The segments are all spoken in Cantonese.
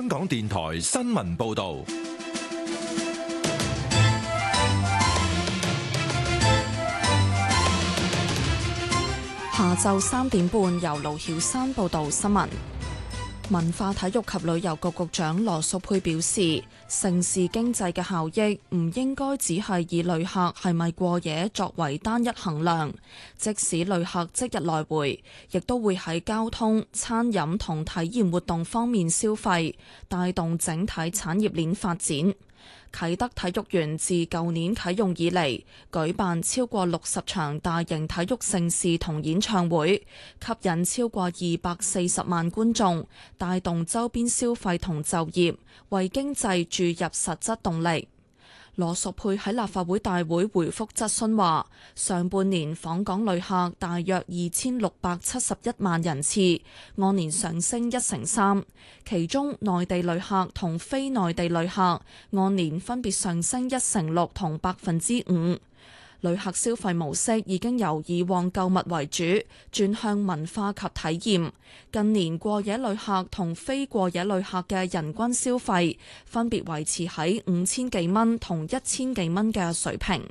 香港電台新聞報道。 下晝3點半，由盧曉珊報道新聞。文化體育及旅遊局局長羅淑佩表示，盛事經濟嘅效益唔應該只係以旅客係咪過夜作為單一衡量，即使旅客即日來回，亦都會喺交通、餐飲同體驗活動方面消費，帶動整體產業鏈發展。啟德體育園自舊年啟用以嚟，舉辦超過60場大型體育盛事同演唱會，吸引超過240萬觀眾，帶動周邊消費同就業，為經濟注入實質動力。羅淑佩喺立法會大會回覆質詢話，上半年訪港旅客大約2671萬人次，按年上升1成3，其中內地旅客同非內地旅客按年分別上升1成6同5%。旅客消費模式已經由以往購物為主，轉向文化及體驗。近年過夜旅客同非過夜旅客嘅人均消費分別維持喺5000幾蚊同1000幾蚊嘅水平。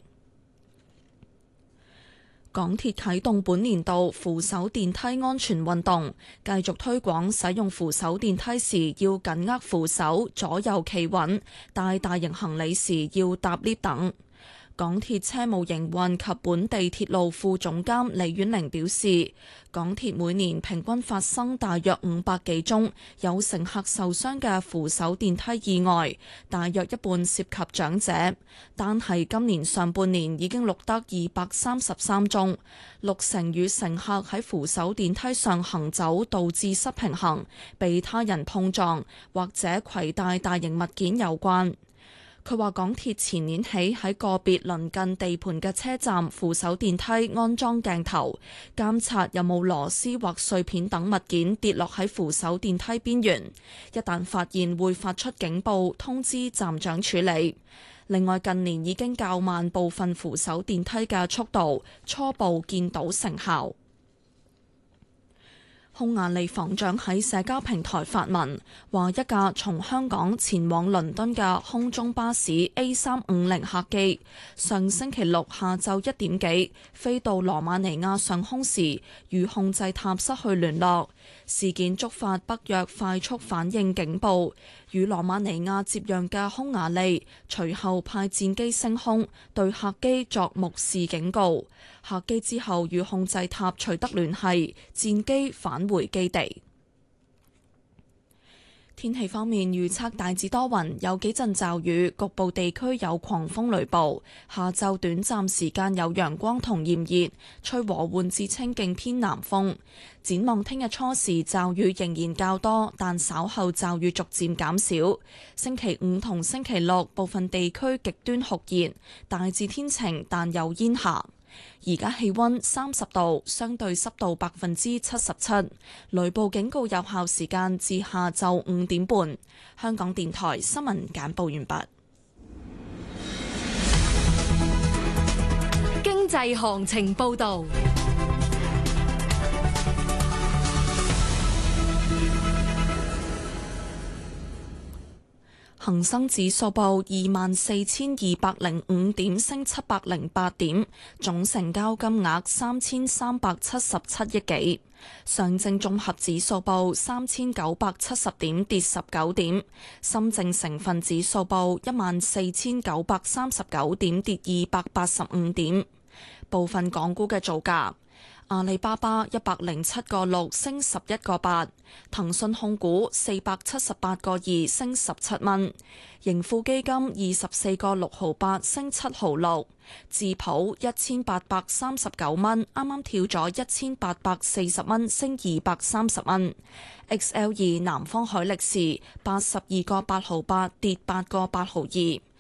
港鐵啟動本年度扶手電梯安全運動，繼續推廣使用扶手電梯時要緊握扶手、左右企穩，帶大型行李時要搭 lift 等。港鐵車務營運及本地鐵路副總監李婉玲表示，港鐵每年平均發生大約500幾宗有乘客受傷嘅扶手電梯意外，大約一半涉及長者。單係今年上半年已經錄得233宗，6成與乘客喺扶手電梯上行走導致失平衡、被他人碰撞或者攜帶大型物件有關。佢話港鐵前年起喺個別鄰近地盤嘅車站扶手電梯安裝鏡頭，監察有冇螺絲或碎片等物件跌落喺扶手電梯邊緣，一旦發現會發出警報通知站長處理。另外近年已經較慢部分扶手電梯嘅速度，初步見到成效。匈牙利防長喺社交平台發文，話一架從香港前往倫敦嘅空中巴士 A350 客機，上星期六下晝1點幾飛到羅馬尼亞上空時，與控制塔失去聯絡。事件觸發北約快速反應警報，與羅馬尼亞接壤嘅匈牙利隨後派戰機升空，對客機作目視警告。客機之後與控制塔取得聯繫，戰機返回基地。天氣方面預測大致多雲，有幾陣驟雨，局部地區有狂風雷暴。下晝短暫時間有陽光同炎熱，吹和緩至清勁偏南風。展望聽日初時驟雨仍然較多，但稍後驟雨逐漸減少。星期5同星期6部分地區極端酷熱，大致天晴但有煙霞。而家氣溫30度，相對濕度77%，雷暴警告有效時間至下晝5點半。香港電台新聞簡報完畢。 經濟行情報道。 恒生指數報24,205點，升708點，總成交金額3,377億幾。上證綜合指數報3,970點，跌19點。深證成分指數報14,939點，跌285點。部分港股嘅造價。阿里巴巴107.6升11.8，騰訊控股478.2升17蚊，盈富基金24.658升7毫6，智譜1839蚊，啱啱跳咗1840蚊，升230蚊。XL2 南方海力士82.8毫8跌8.8毫2。